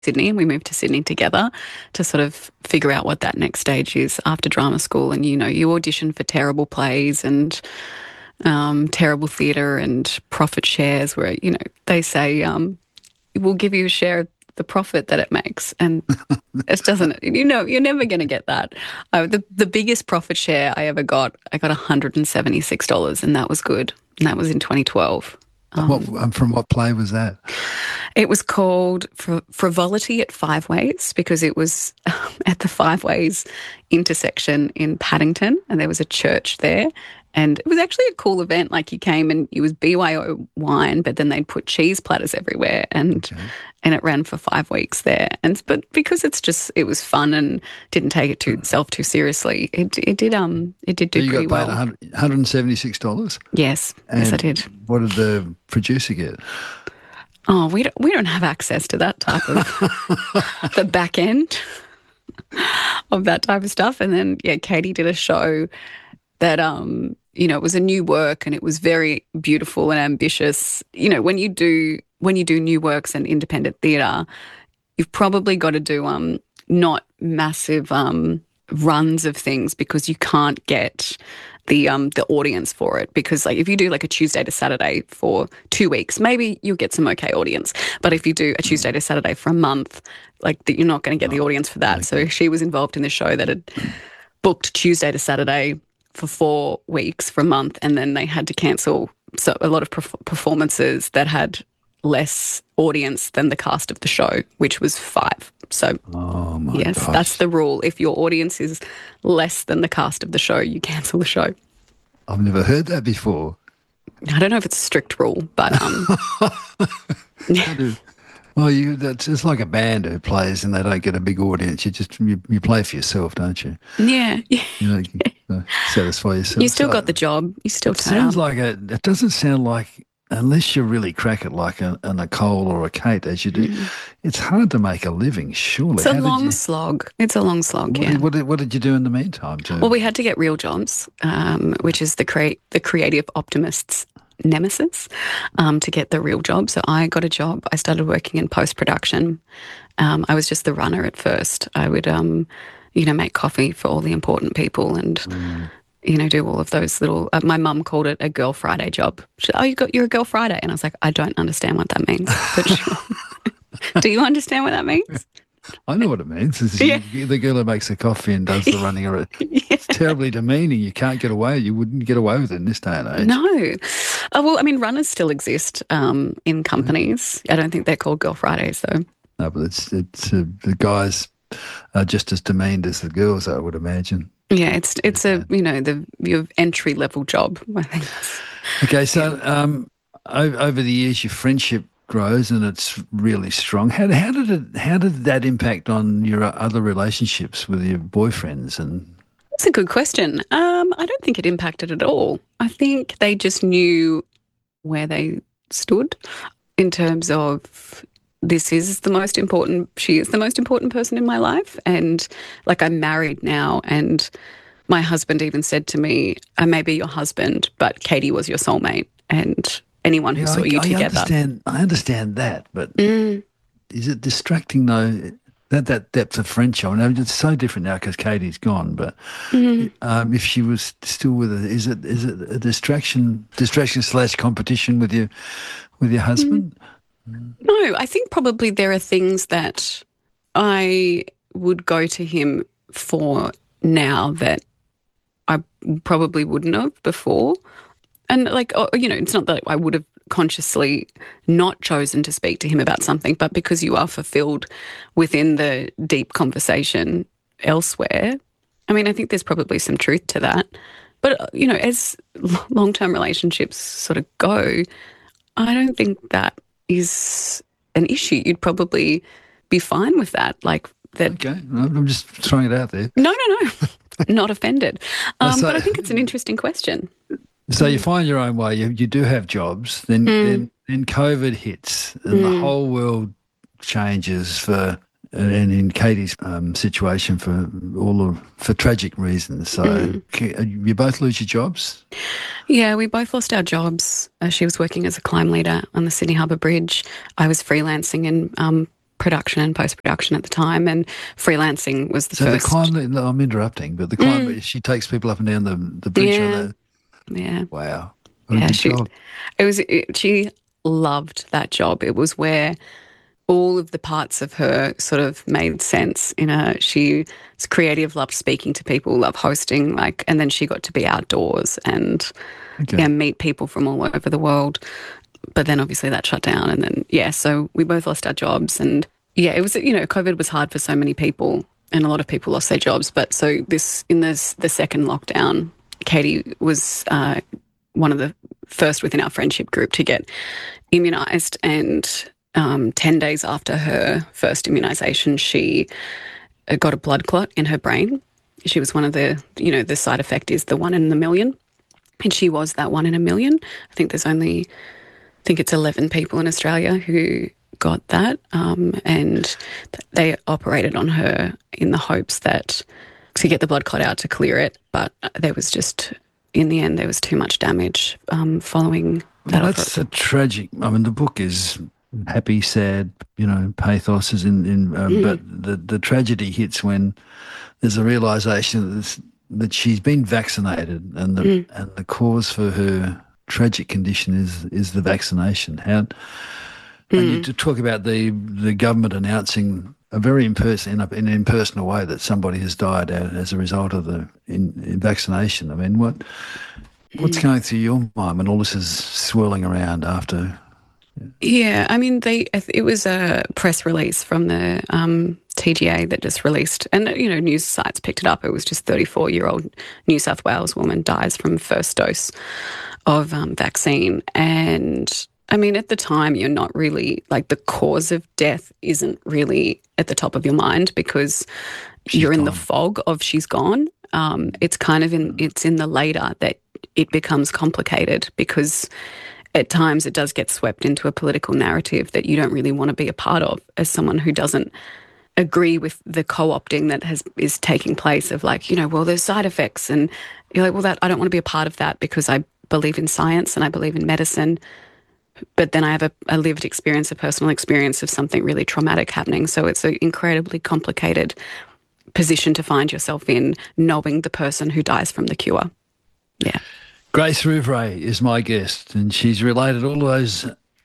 Sydney, and we moved to Sydney together to sort of figure out what that next stage is after drama school. And, you audition for terrible plays and terrible theatre and profit shares where, they say, we'll give you a share of the profit that it makes. And it doesn't, you're never going to get that. The biggest profit share I ever got, I got $176, and that was good. And that was in 2012. From what play was that? It was called Frivolity at Five Ways, because it was at the Five Ways intersection in Paddington, and there was a church there. And it was actually a cool event. Like, you came and it was BYO wine, but then they'd put cheese platters everywhere, and it ran for 5 weeks there. But because it was fun and didn't take itself too seriously, it did do pretty well. You got paid $176? Yes, yes, I did. What did the producer get? Oh, we don't have access to that type of the back end of that type of stuff. And then Katie did a show that it was a new work, and it was very beautiful and ambitious. When you do new works and independent theatre, you've probably got to do not massive runs of things, because you can't get the audience for it. Because if you do like a Tuesday to Saturday for 2 weeks, maybe you'll get some okay audience. But if you do a Tuesday to Saturday for a month, you're not going to get the audience for that. Okay. So she was involved in the show that had booked Tuesday to Saturday for 4 weeks for a month, and then they had to cancel a lot of performances that had less audience than the cast of the show, which was 5. So, yes, gosh. That's the rule. If your audience is less than the cast of the show, you cancel the show. I've never heard that before. I don't know if it's a strict rule, but well, it's like a band who plays and they don't get a big audience. You play for yourself, don't you? Yeah. Satisfy yourself. You still got the job. You still turn up. It doesn't sound like, unless you really crack it like a Nicole or a Kate, as you do, it's hard to make a living, surely. It's a long slog. It's a long slog, What did you do in the meantime? Well, we had to get real jobs, which is the creative optimist's nemesis, to get the real job. So I got a job. I started working in post-production. I was just the runner at first. I would, make coffee for all the important people and... do all of those little... my mum called it a Girl Friday job. She said, you're a Girl Friday. And I was like, I don't understand what that means. But do you understand what that means? I know what it means. It's the girl who makes the coffee and does the running of it. It's terribly demeaning. You can't get away. You wouldn't get away with it in this day and age. No. Runners still exist in companies. I don't think they're called Girl Fridays, though. No, but it's the guys are just as demeaned as the girls, I would imagine. Yeah, it's your entry level job, I think. Okay, so over the years, your friendship grows and it's really strong. How did that impact on your other relationships with your boyfriends? And that's a good question. I don't think it impacted at all. I think they just knew where they stood in terms of, she is the most important person in my life. And I'm married now, and my husband even said to me, I may be your husband, but Katie was your soulmate, and anyone who saw you together. I understand that, but is it distracting though, that depth of friendship? I mean, it's so different now because Katie's gone, but if she was still with her, is it a distraction / competition with your husband? No, I think probably there are things that I would go to him for now that I probably wouldn't have before. And it's not that I would have consciously not chosen to speak to him about something, but because you are fulfilled within the deep conversation elsewhere. I mean, I think there's probably some truth to that. But, as long-term relationships sort of go, I don't think that is an issue. You'd probably be fine with that. Okay, I'm just throwing it out there. No. Not offended. But I think it's an interesting question. So you find your own way. You do have jobs. Then COVID hits and the whole world changes and in Katie's situation for tragic reasons. So you both lose your jobs? Yeah, we both lost our jobs. She was working as a climb leader on the Sydney Harbour Bridge. I was freelancing in production and post-production at the time, and freelancing was the first. So the climb, I'm interrupting, but the climb, she takes people up and down the bridge on that. Yeah. Wow. What a good job. She loved that job. It was where all of the parts of her sort of made sense. She was creative, loved speaking to people, loved hosting, and then she got to be outdoors and meet people from all over the world. But then obviously that shut down, and then so we both lost our jobs, and it was COVID was hard for so many people, and a lot of people lost their jobs. But so the second lockdown, Katie was one of the first within our friendship group to get immunised, and 10 days after her first immunisation, she got a blood clot in her brain. She was one of the side effect is the 1 in a million, and she was that 1 in a million. I think it's 11 people in Australia who got that, and they operated on her in the hopes that to get the blood clot out to clear it, but in the end there was too much damage following that. Well, that's a tragic. I mean, the book is happy, sad, pathos is but the tragedy hits when there's a realisation that she's been vaccinated, and the cause for her tragic condition is the vaccination. And you talk about the government announcing a very impersonal way that somebody has died as a result of the vaccination. I mean, what's going through your mind when all this is swirling around after? Yeah, I mean, it was a press release from the TGA that just released, and news sites picked it up. It was just 34-year-old New South Wales woman dies from first dose of vaccine. And I mean, at the time, you're not really, the cause of death isn't really at the top of your mind because you're in the fog of she's gone. It's kind of it's in the later that it becomes complicated, because at times it does get swept into a political narrative that you don't really want to be a part of as someone who doesn't agree with the co-opting that is taking place of well, there's side effects, and you're like, well, I don't want to be a part of that because I believe in science and I believe in medicine. But then I have a lived experience, a personal experience of something really traumatic happening. So it's an incredibly complicated position to find yourself in, knowing the person who dies from the cure. Yeah. Grace Rouvray is my guest, and she's related all those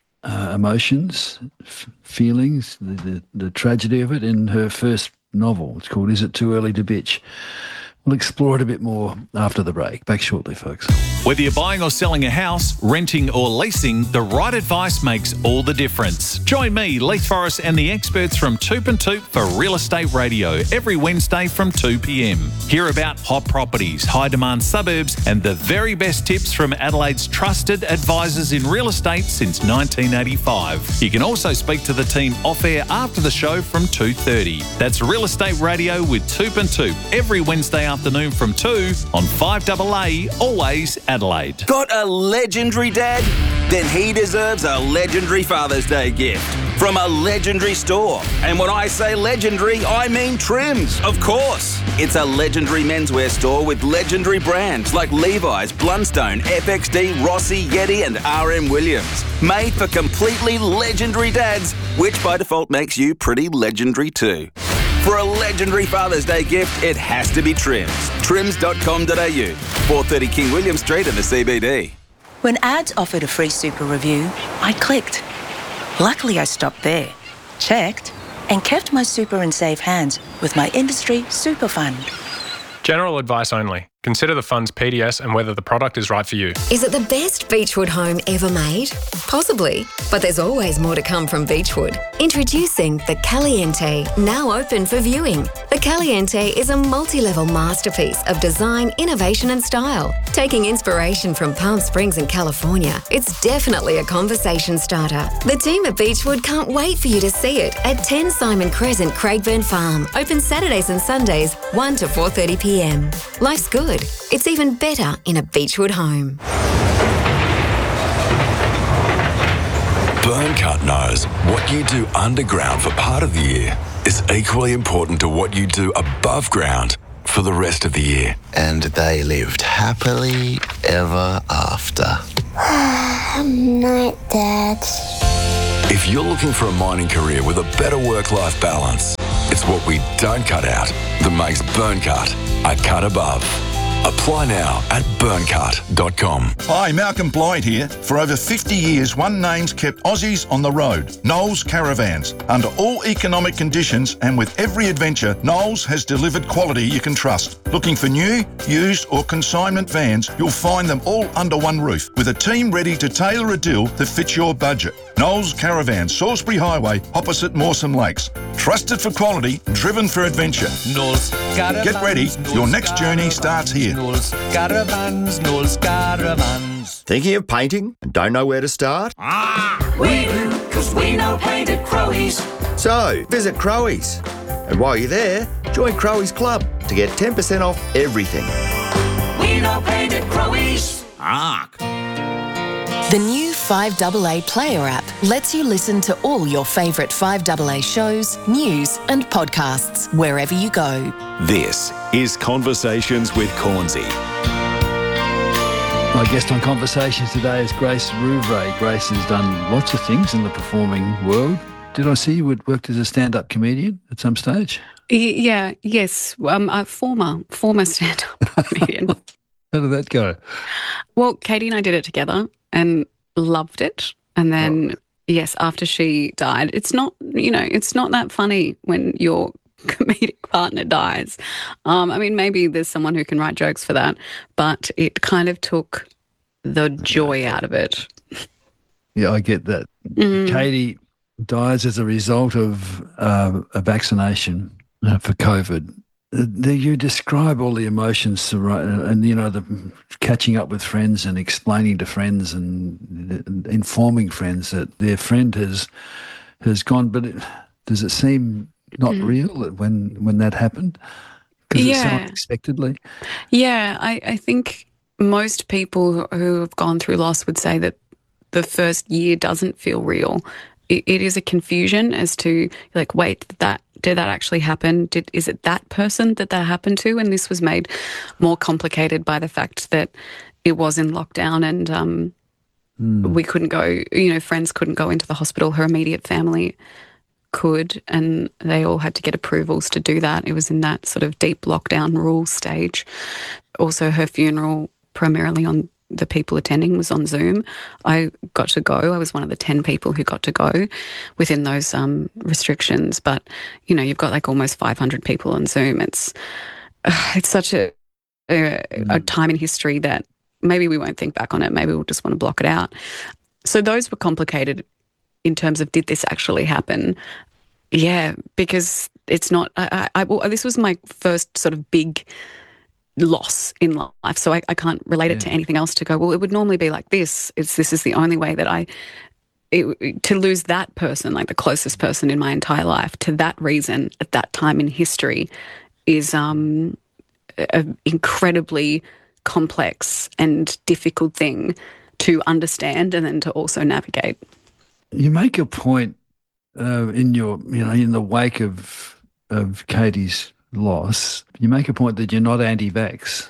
emotions, feelings, the tragedy of it in her first novel. It's called Is It Too Early to Bitch? We'll explore it a bit more after the break. Back shortly, folks. Whether you're buying or selling a house, renting or leasing, the right advice makes all the difference. Join me, Leith Forrest, and the experts from Toop and Toop for Real Estate Radio every Wednesday from 2 p.m. Hear about hot properties, high-demand suburbs, and the very best tips from Adelaide's trusted advisors in real estate since 1985. You can also speak to the team off-air after the show from 2:30. That's Real Estate Radio with Toop and Toop every Wednesday afternoon from 2 on 5AA, always Adelaide. Got a legendary dad? Then he deserves a legendary Father's Day gift from a legendary store. And when I say legendary, I mean Trims, of course. It's a legendary menswear store with legendary brands like Levi's, Blundstone, FXD, Rossi, Yeti and RM Williams. Made for completely legendary dads, which by default makes you pretty legendary too. For a legendary Father's Day gift, it has to be Trims. Trims.com.au, 430 King William Street in the CBD. When ads offered a free super review, I clicked. Luckily, I stopped there, checked, and kept my super in safe hands with my industry super fund. General advice only. Consider the fund's PDS and whether the product is right for you. Is it the best Beechwood home ever made? Possibly, but there's always more to come from Beechwood. Introducing the Caliente, now open for viewing. The Caliente is a multi-level masterpiece of design, innovation and style. Taking inspiration from Palm Springs in California, it's definitely a conversation starter. The team at Beechwood can't wait for you to see it at 10 Simon Crescent, Craigburn Farm. Open Saturdays and Sundays, 1 to 4:30 p.m. Life's good. It's even better in a Beechwood home. Burncut knows what you do underground for part of the year is equally important to what you do above ground for the rest of the year. And they lived happily ever after. Night, Dad. If you're looking for a mining career with a better work-life balance, it's what we don't cut out that makes Burncut a cut above. Apply now at burncut.com. Hi, Malcolm Blythe here. For over 50 years, one name's kept Aussies on the road. Knowles Caravans. Under all economic conditions and with every adventure, Knowles has delivered quality you can trust. Looking for new, used or consignment vans, you'll find them all under one roof with a team ready to tailor a deal that fits your budget. Knowles Caravans, Salisbury Highway, opposite Mawson Lakes. Trusted for quality, driven for adventure. Knowles Caravans. Get ready, your next journey starts here. Knowles Caravans, Knowles Caravans. Thinking of painting and don't know where to start? We do, because we know paint at Crowies. So, visit Crowies. And while you're there, join Crowies Club to get 10% off everything. We know paint at Crowies. The new 5AA Player app lets you listen to all your favourite 5AA shows, news and podcasts wherever you go. This is Conversations with Cornsey. My guest on Conversations today is Grace Rouvray. Grace has done lots of things in the performing world. Did I see you had worked as a stand-up comedian at some stage? Yes. A former stand-up comedian. How did that go? Well, Katie and I did it together and loved it. And then, yes, after she died, it's not that funny when your comedic partner dies. I mean, maybe there's someone who can write jokes for that, but it kind of took the joy out of it. Yeah, I get that. Katie dies as a result of a vaccination for COVID. You describe all the emotions and the catching up with friends and explaining to friends and informing friends that their friend has gone. But does it seem not real when that happened? Because it's so unexpectedly. Yeah, I think most people who have gone through loss would say that the first year doesn't feel real. It is a confusion as to, like, wait, did that actually happen? Is it that person that happened to? And this was made more complicated by the fact that it was in lockdown and we couldn't go, friends couldn't go into the hospital. Her immediate family could, and they all had to get approvals to do that. It was in that sort of deep lockdown rule stage. Also, her funeral, primarily on the people attending, was on Zoom. I got to go. I was one of the 10 people who got to go within those restrictions. But, you've got like almost 500 people on Zoom. It's such a time in history that maybe we won't think back on it. Maybe we'll just want to block it out. So those were complicated in terms of, did this actually happen? Yeah, because it's not, this was my first sort of big loss in life, so I can't relate it to anything else to go, well, it would normally be like this. This is the only way that to lose that person, like the closest person in my entire life, to that reason at that time in history is an incredibly complex and difficult thing to understand and then to also navigate. You make a point in the wake of Katie's loss, you make a point that you're not anti-vax.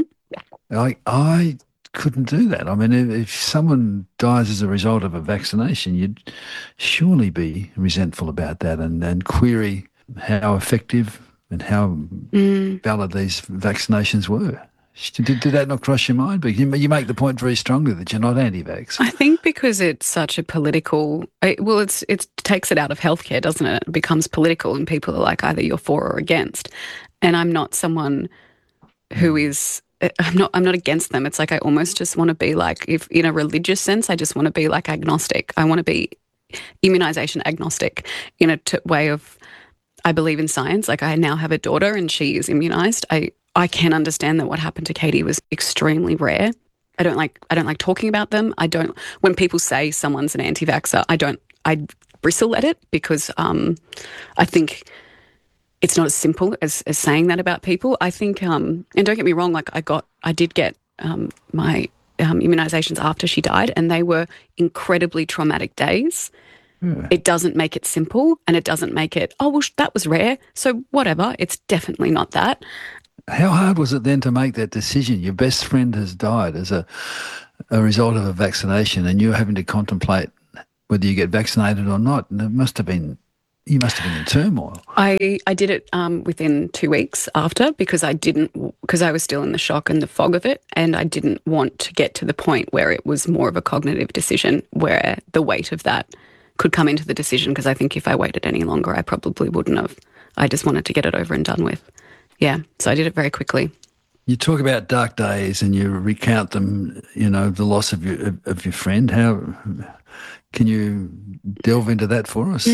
I couldn't do that. I mean, if someone dies as a result of a vaccination, you'd surely be resentful about that and query how effective and how valid these vaccinations were. Did that not cross your mind? But you make the point very strongly that you're not anti-vax. I think because it's such a political, it takes it out of healthcare, doesn't it? It becomes political and people are like, either you're for or against. And I'm not someone who is, I'm not against them. It's like I almost just want to be like, if in a religious sense, I just want to be like agnostic. I want to be immunisation agnostic in a way of, I believe in science. Like I now have a daughter and she is immunised. I can understand that what happened to Katie was extremely rare. I don't like talking about them. When people say someone's an anti-vaxxer, I bristle at it because I think it's not as simple as saying that about people. I think, and don't get me wrong, like I did get my immunisations after she died, and they were incredibly traumatic days. It doesn't make it simple, and it doesn't make it, oh, well, that was rare, so whatever. It's definitely not that. How hard was it then to make that decision? Your best friend has died as a result of a vaccination, and you're having to contemplate whether you get vaccinated or not. And you must have been in turmoil. I did it within 2 weeks after because I was still in the shock and the fog of it, and I didn't want to get to the point where it was more of a cognitive decision where the weight of that could come into the decision, because I think if I waited any longer, I probably wouldn't have. I just wanted to get it over and done with. Yeah, so I did it very quickly. You talk about dark days and you recount them, the loss of your friend. How can you delve into that for us?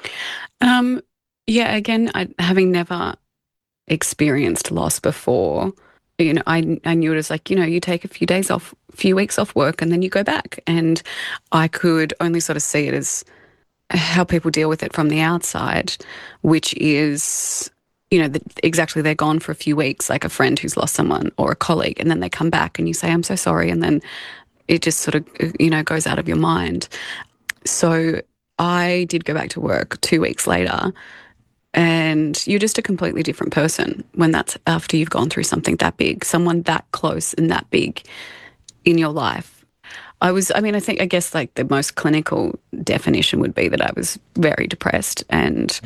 Yeah, again, having never experienced loss before, I knew it as like, you take a few weeks off work and then you go back. And I could only sort of see it as how people deal with it from the outside, which is, exactly, they're gone for a few weeks, like a friend who's lost someone or a colleague, and then they come back and you say, I'm so sorry, and then it just sort of, goes out of your mind. So I did go back to work 2 weeks later, and you're just a completely different person when that's after you've gone through something that big, someone that close and that big in your life. I guess like the most clinical definition would be that I was very depressed and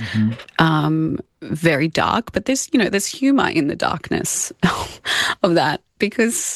very dark, but there's humour in the darkness of that, because,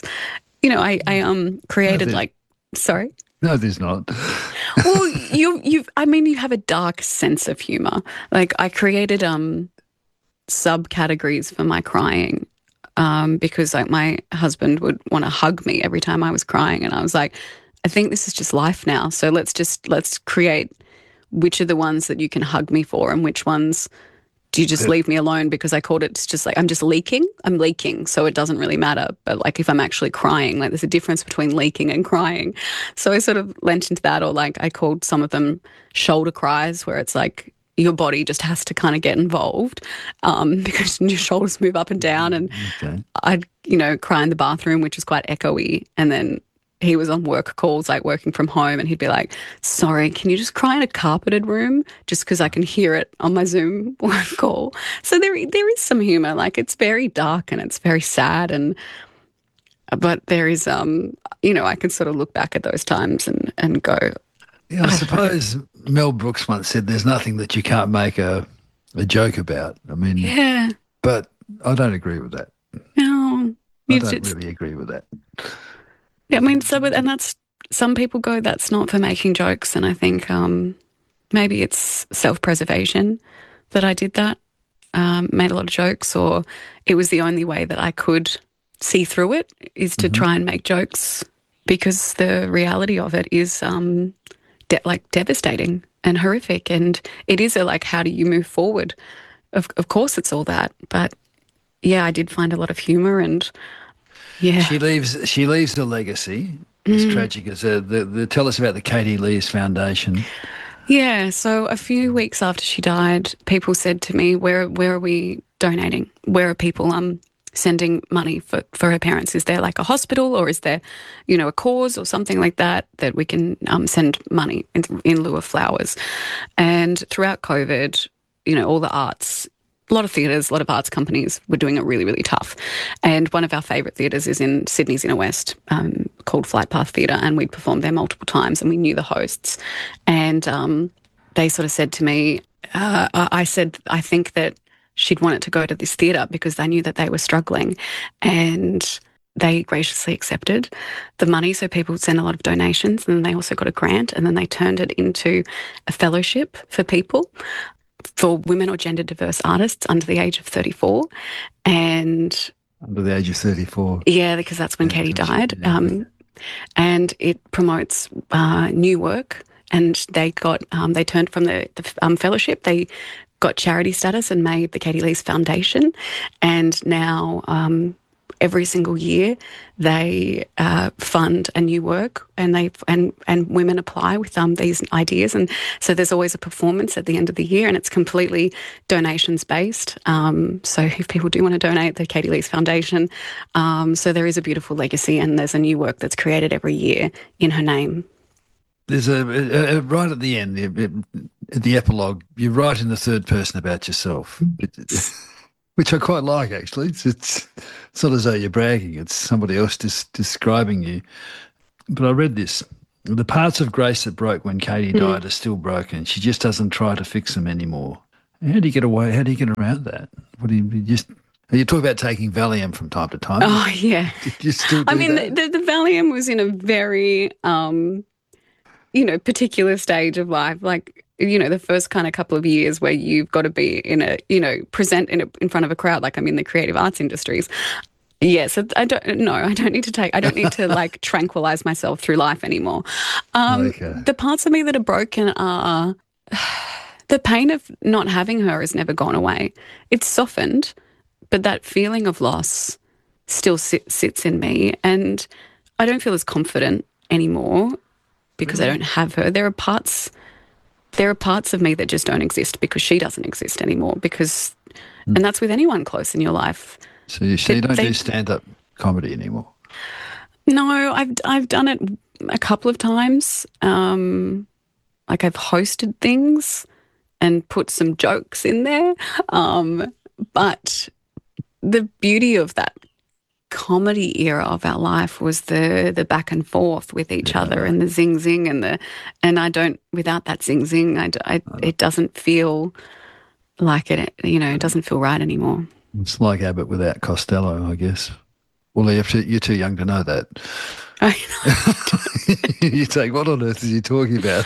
I created sorry? No, there's not. Well, you have a dark sense of humour. Like, I created subcategories for my crying because like my husband would want to hug me every time I was crying, and I was like, I think this is just life now. So let's create which are the ones that you can hug me for and which ones do you just leave me alone, because I called it just like I'm leaking, so it doesn't really matter. But like if I'm actually crying, like there's a difference between leaking and crying. So I sort of lent into that, or like I called some of them shoulder cries, where it's like your body just has to kind of get involved because your shoulders move up and down. And I'd, cry in the bathroom, which is quite echoey, and then he was on work calls, like working from home, and he'd be like, sorry, can you just cry in a carpeted room just because I can hear it on my Zoom work call? So there is some humour. Like, it's very dark and it's very sad, but there is, I can sort of look back at those times and go. Yeah, I suppose Mel Brooks once said there's nothing that you can't make a joke about. I mean, yeah. But I don't agree with that. No. I don't really agree with that. Yeah, I mean, and that's, some people go, that's not for making jokes, and I think maybe it's self-preservation that I did that, made a lot of jokes, or it was the only way that I could see through it, is to try and make jokes, because the reality of it is devastating and horrific, and it is how do you move forward? Of course it's all that, but yeah, I did find a lot of humour, and yeah. She leaves a legacy as tragic as tell us about the Katie Lees Foundation. Yeah, so a few weeks after she died, people said to me, where are we donating? Where are people sending money for her parents? Is there like a hospital, or is there, a cause or something like that we can send money in lieu of flowers? And throughout COVID, all the arts, a lot of theatres, a lot of arts companies were doing it really, really tough. And one of our favourite theatres is in Sydney's Inner West, called Flight Path Theatre, and we'd performed there multiple times, and we knew the hosts. And they sort of said to me, I said, I think that she'd wanted to go to this theatre because they knew that they were struggling, and they graciously accepted the money. So people sent a lot of donations, and then they also got a grant, and then they turned it into a fellowship for people, for women or gender diverse artists under the age of 34. And under the age of 34. Yeah, because that's when Katie died. And it promotes new work. And they got they turned from the fellowship, they got charity status and made the Katie Lees Foundation. And now every single year they fund a new work, and and women apply with these ideas, and so there's always a performance at the end of the year, and it's completely donations based. So if people do want to donate, the Katie Lees Foundation. So there is a beautiful legacy, and there's a new work that's created every year in her name. There's a right at the end, the epilogue, you write in the third person about yourself. Which I quite like, actually. It's not as though you're bragging. It's somebody else describing you. But I read this. The parts of Grace that broke when Katie died are still broken. She just doesn't try to fix them anymore. How do you get away? How do you get around that? What do you just? You talk about taking Valium from time to time. Oh, yeah. Did you still do that? The Valium was in a very, particular stage of life. Like, the first kind of couple of years where you've got to be in a, present in front of a crowd, like I'm in the creative arts industries. Yes, I don't need to like tranquilize myself through life anymore. The parts of me that are broken are the pain of not having her has never gone away. It's softened, but that feeling of loss still sits in me, and I don't feel as confident anymore because I don't have her. There are parts of me that just don't exist because she doesn't exist anymore. And that's with anyone close in your life. So you don't do stand-up comedy anymore? No, I've done it a couple of times. Like I've hosted things and put some jokes in there. But the beauty of that comedy era of our life was the back and forth with each other and the zing zing and I don't, without that zing zing, it doesn't feel like it, it doesn't feel right anymore. It's like Abbott without Costello, I guess. Well, you're too young to know that. You think, what on earth is he talking about?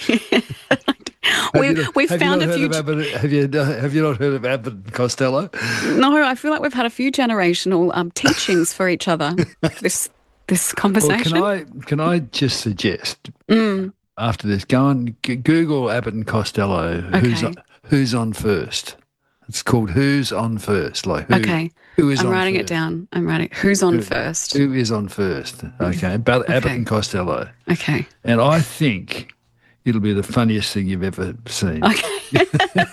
We've found a few. Have you not heard of Abbott and Costello? No, I feel like we've had a few generational teachings for each other. This conversation. Well, can I just suggest after this, go and Google Abbott and Costello. Okay. Who's on first? It's called Who's on First. Like who? Okay. Who is? I'm on writing first? it down. I'm writing. Who's on first? Who is on first? Okay. Abbott and Costello. Okay. And I think it'll be the funniest thing you've ever seen. Okay.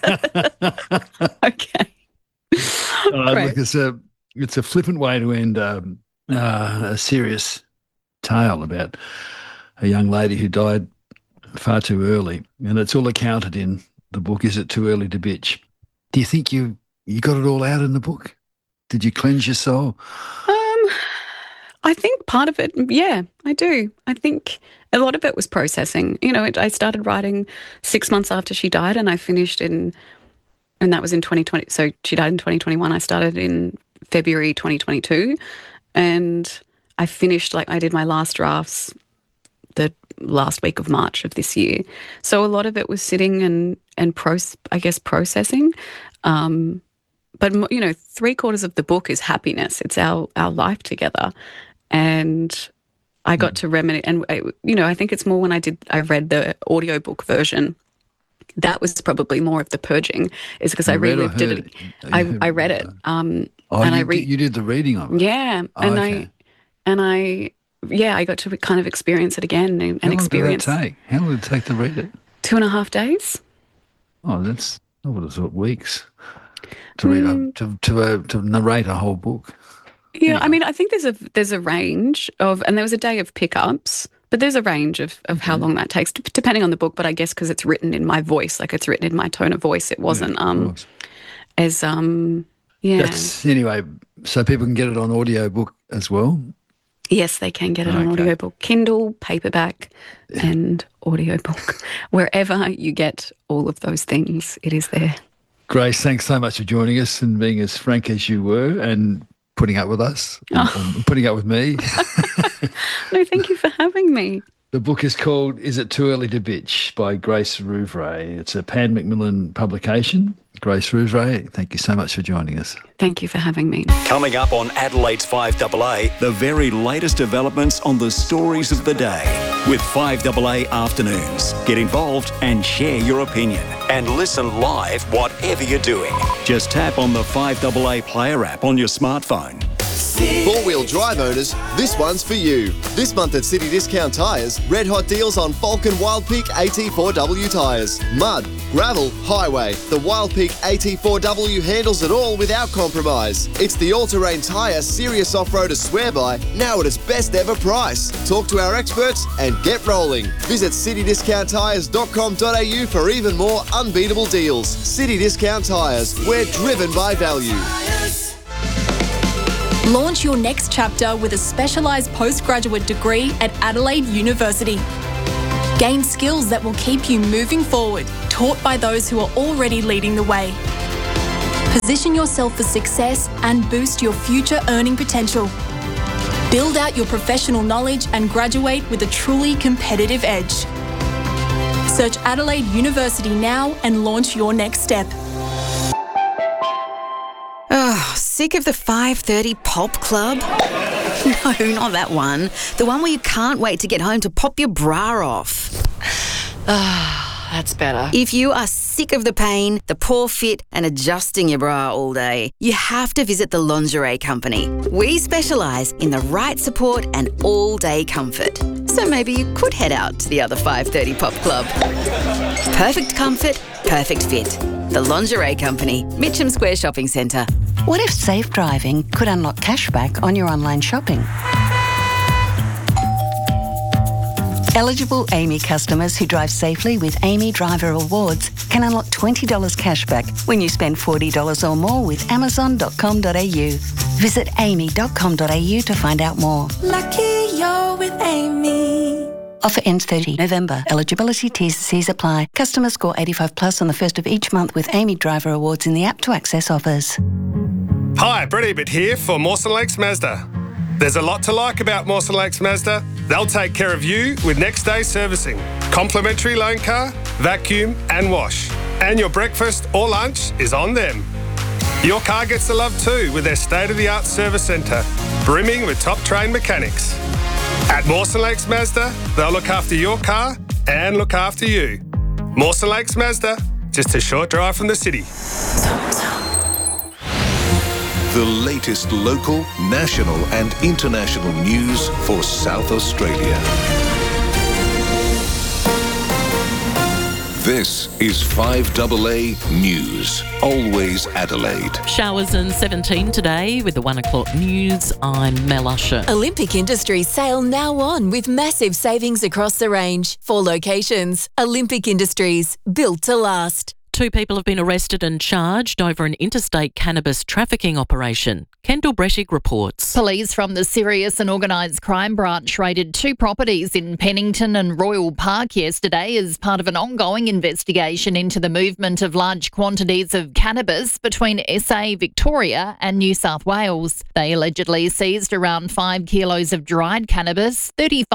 Okay. Look, it's a flippant way to end a serious tale about a young lady who died far too early, and it's all accounted in the book. Is it too early to bitch? Do you think you got it all out in the book? Did you cleanse your soul? I think part of it, yeah, I do. I think a lot of it was processing. I started writing 6 months after she died, and I finished and that was in 2020. So she died in 2021. I started in February 2022, and I finished, I did my last drafts the last week of March of this year. So a lot of it was sitting and processing. But 3/4 of the book is happiness. It's our life together. And I got to reminisce, and I think it's more when I read the audiobook version. That was probably more of the purging, is because I relived it. I read it. You did the reading of it? Yeah. I got to kind of experience it again and experience. How long did it take? How long did it take to read it? 2.5 days. Oh, I would have thought weeks to read to narrate a whole book. Yeah, I mean, I think there's a range of, and there was a day of pickups, but there's a range of how long that takes, depending on the book. But I guess because it's written in my voice, like it's written in my tone of voice, it wasn't as Anyway, so people can get it on audiobook as well. Yes, they can get it on audiobook, Kindle, paperback, and audiobook. Wherever you get all of those things, it is there. Grace, thanks so much for joining us and being as frank as you were and putting up with us, and putting up with me. No, thank you for having me. The book is called Is It Too Early to Bitch by Grace Rouvray. It's a Pan Macmillan publication. Grace Rouvray, thank you so much for joining us. Thank you for having me. Coming up on Adelaide's 5AA, the very latest developments on the stories of the day with 5AA Afternoons. Get involved and share your opinion. And listen live whatever you're doing. Just tap on the 5AA Player app on your smartphone. Four-wheel drive owners, this one's for you. This month at City Discount Tyres, red hot deals on Falcon Wildpeak AT4W tyres. Mud, gravel, highway. The Wildpeak AT4W handles it all without compromise. It's the all-terrain tyre serious off-roaders swear by, now at its best ever price. Talk to our experts and get rolling. Visit citydiscounttyres.com.au for even more unbeatable deals. City Discount Tyres, we're driven by value. Launch your next chapter with a specialised postgraduate degree at Adelaide University. Gain skills that will keep you moving forward, taught by those who are already leading the way. Position yourself for success and boost your future earning potential. Build out your professional knowledge and graduate with a truly competitive edge. Search Adelaide University now and launch your next step. Oh, sick of the 5:30 pop club? No, not that one. The one where you can't wait to get home to pop your bra off. That's better. If you are sick of the pain, the poor fit and adjusting your bra all day, you have to visit the Lingerie Company. We specialise in the right support and all-day comfort. So maybe you could head out to the other 5:30 pop club. Perfect comfort, perfect fit. The Lingerie Company, Mitcham Square Shopping Centre. What if safe driving could unlock cashback on your online shopping? Eligible AAMI customers who drive safely with AAMI Driver Awards can unlock $20 cashback when you spend $40 or more with Amazon.com.au. Visit aami.com.au to find out more. Lucky you're with AAMI. Offer ends 30 November. Eligibility T&Cs apply. Customers score 85 plus on the first of each month with AAMI Driver Awards in the app to access offers. Hi, Brett Ebert here for Mawson Lakes Mazda. There's a lot to like about Mawson Lakes Mazda. They'll take care of you with next day servicing, complimentary loan car, vacuum and wash. And your breakfast or lunch is on them. Your car gets the love too with their state-of-the-art service centre, brimming with top-trained mechanics. At Mawson Lakes Mazda, they'll look after your car and look after you. Mawson Lakes Mazda, just a short drive from the city. The latest local, national and international news for South Australia. This is 5AA News, always Adelaide. Showers and 17 today with the 1 o'clock news. I'm Mel Usher. Olympic Industries sale now on with massive savings across the range. 4 locations. Olympic Industries, built to last. 2 people have been arrested and charged over an interstate cannabis trafficking operation. Kendall Brettig reports. Police from the Serious and Organised Crime Branch raided 2 properties in Pennington and Royal Park yesterday as part of an ongoing investigation into the movement of large quantities of cannabis between SA, Victoria and New South Wales. They allegedly seized around 5 kilos of dried cannabis,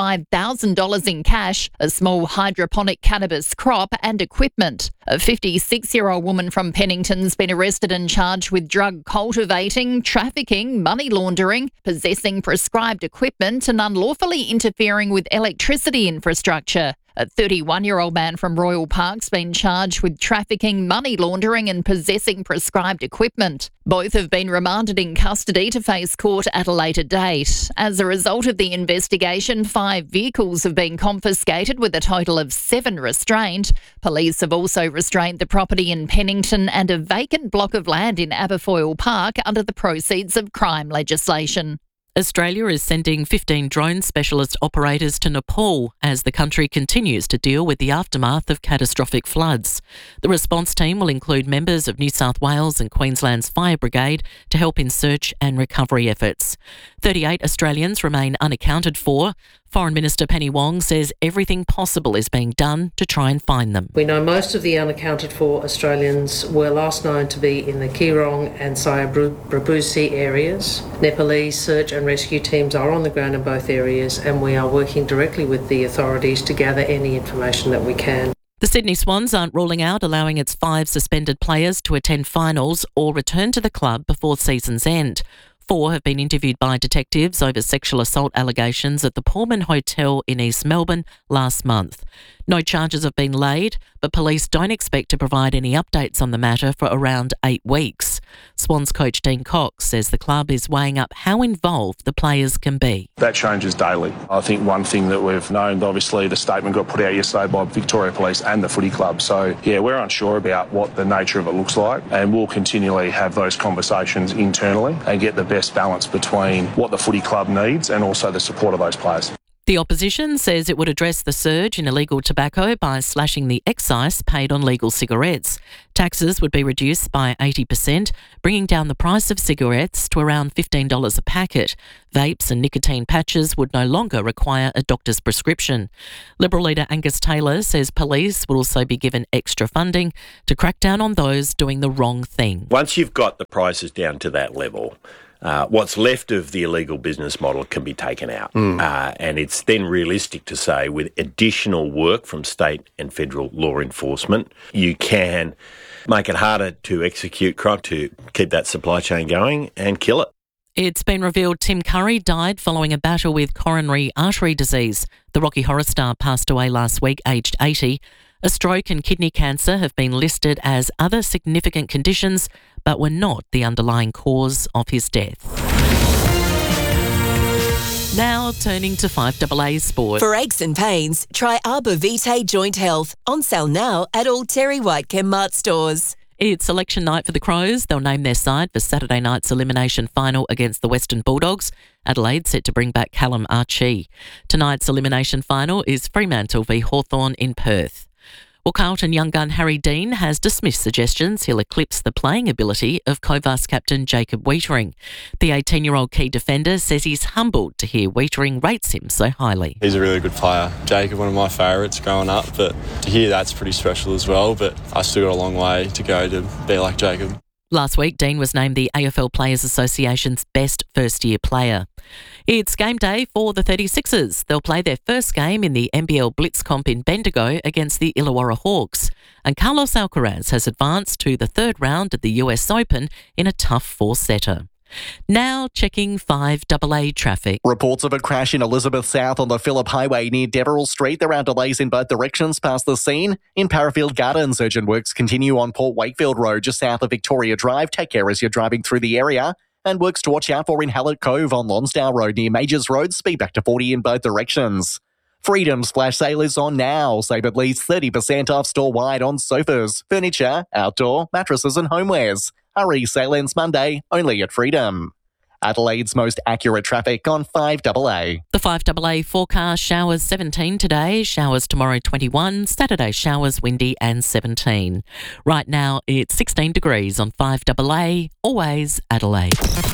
$35,000 in cash, a small hydroponic cannabis crop and equipment. A 56-year-old woman from Pennington's been arrested and charged with drug cultivating, trafficking, money laundering, possessing prescribed equipment and unlawfully interfering with electricity infrastructure. A 31-year-old man from Royal Park's been charged with trafficking, money laundering and possessing prescribed equipment. Both have been remanded in custody to face court at a later date. As a result of the investigation, 5 vehicles have been confiscated with a total of 7 restrained. Police have also restrained the property in Pennington and a vacant block of land in Aberfoyle Park under the proceeds of crime legislation. Australia is sending 15 drone specialist operators to Nepal as the country continues to deal with the aftermath of catastrophic floods. The response team will include members of New South Wales and Queensland's Fire Brigade to help in search and recovery efforts. 38 Australians remain unaccounted for. Foreign Minister Penny Wong says everything possible is being done to try and find them. We know most of the unaccounted for Australians were last known to be in the Keerong and Sayabrabusi areas. Nepalese search and rescue teams are on the ground in both areas and we are working directly with the authorities to gather any information that we can. The Sydney Swans aren't ruling out allowing its 5 suspended players to attend finals or return to the club before season's end. 4 have been interviewed by detectives over sexual assault allegations at the Pullman Hotel in East Melbourne last month. No charges have been laid, but police don't expect to provide any updates on the matter for around 8 weeks. Swans coach Dean Cox says the club is weighing up how involved the players can be. That changes daily. I think one thing that we've known, obviously the statement got put out yesterday by Victoria Police and the footy club. So, yeah, we're unsure about what the nature of it looks like and we'll continually have those conversations internally and get the best balance between what the footy club needs and also the support of those players. The opposition says it would address the surge in illegal tobacco by slashing the excise paid on legal cigarettes. Taxes would be reduced by 80%, bringing down the price of cigarettes to around $15 a packet. Vapes and nicotine patches would no longer require a doctor's prescription. Liberal leader Angus Taylor says police will also be given extra funding to crack down on those doing the wrong thing. Once you've got the prices down to that level, what's left of the illegal business model can be taken out. And it's then realistic to say with additional work from state and federal law enforcement, you can make it harder to execute crime, to keep that supply chain going and kill it. It's been revealed Tim Curry died following a battle with coronary artery disease. The Rocky Horror star passed away last week, aged 80. A stroke and kidney cancer have been listed as other significant conditions, but were not the underlying cause of his death. Now turning to 5AA Sport. For aches and pains, try Arbor Vitae Joint Health. On sale now at all Terry White Chemmart stores. It's election night for the Crows. They'll name their side for Saturday night's elimination final against the Western Bulldogs. Adelaide set to bring back Callum Archie. Tonight's elimination final is Fremantle v Hawthorn in Perth. Well, Carlton young gun Harry Dean has dismissed suggestions he'll eclipse the playing ability of Covas captain Jacob Weitering. The 18-year-old key defender says he's humbled to hear Weitering rates him so highly. He's a really good player. Jacob, one of my favourites growing up, but to hear that's pretty special as well. But I still got a long way to go to be like Jacob. Last week, Dean was named the AFL Players Association's best first-year player. It's game day for the 36ers. They'll play their first game in the NBL Blitz Comp in Bendigo against the Illawarra Hawks. And Carlos Alcaraz has advanced to the third round of the US Open in a tough four-setter. Now checking 5AA traffic. Reports of a crash in Elizabeth South on the Phillip Highway near Deverell Street. There are delays in both directions past the scene. In Parafield Gardens, urgent works continue on Port Wakefield Road just south of Victoria Drive. Take care as you're driving through the area. And works to watch out for in Hallett Cove on Lonsdale Road near Majors Road. Speed back to 40 in both directions. Freedom's flash sale is on now. Save at least 30% off store-wide on sofas, furniture, outdoor, mattresses and homewares. Hurry, sale ends Monday, only at Freedom. Adelaide's most accurate traffic on 5AA. The 5AA forecast: showers 17 today, showers tomorrow 21, Saturday showers windy and 17. Right now it's 16 degrees on 5AA, always Adelaide.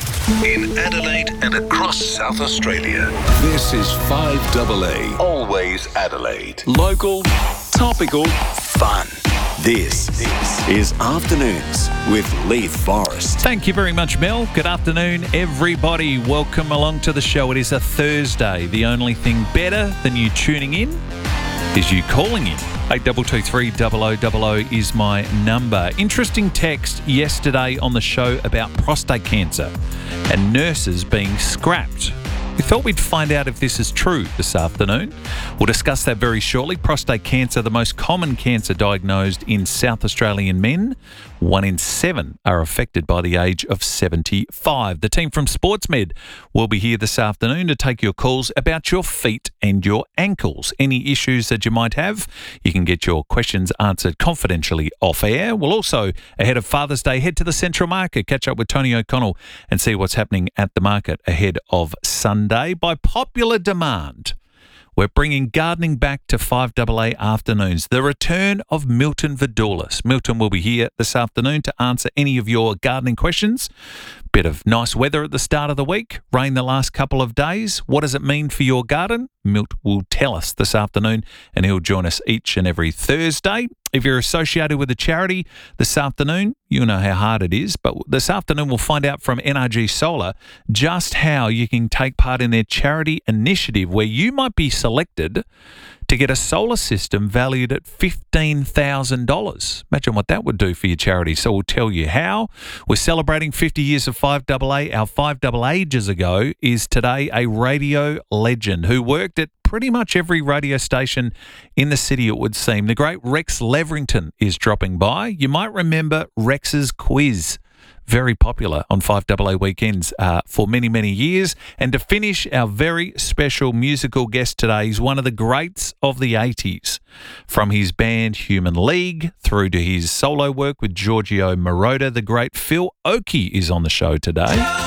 In Adelaide and across South Australia, this is 5AA, always Adelaide. Local, topical, fun. This is Afternoons with Leith Forrest. Thank you very much, Mel. Good afternoon, everybody. Welcome along to the show. It is a Thursday. The only thing better than you tuning in is you calling in. 8223 0000 is my number. Interesting text yesterday on the show about prostate cancer and nurses being scrapped. We thought we'd find out if this is true this afternoon. We'll discuss that very shortly. Prostate cancer, the most common cancer diagnosed in South Australian men. 1 in 7 are affected by the age of 75. The team from SportsMed will be here this afternoon to take your calls about your feet and your ankles. Any issues that you might have, you can get your questions answered confidentially off air. We'll also, ahead of Father's Day, head to the Central Market, catch up with Tony O'Connell and see what's happening at the market ahead of Sunday. By popular demand, we're bringing gardening back to 5AA afternoons. The return of Milton Vidoulis. Milton will be here this afternoon to answer any of your gardening questions. Bit of nice weather at the start of the week. Rain the last couple of days. What does it mean for your garden? Milt will tell us this afternoon, and he'll join us each and every Thursday. If you're associated with a charity this afternoon, you know how hard it is, but this afternoon we'll find out from NRG Solar just how you can take part in their charity initiative where you might be selected to get a solar system valued at $15,000. Imagine what that would do for your charity. So we'll tell you how. We're celebrating 50 years of 5AA. Our 5AA ages ago is today a radio legend who worked at pretty much every radio station in the city, it would seem. The great Rex Leverington is dropping by. You might remember Rex's quiz. Very popular on 5AA weekends for many, many years. And to finish, our very special musical guest today is one of the greats of the 80s. From his band Human League through to his solo work with Giorgio Moroder, the great Phil Oakey is on the show today.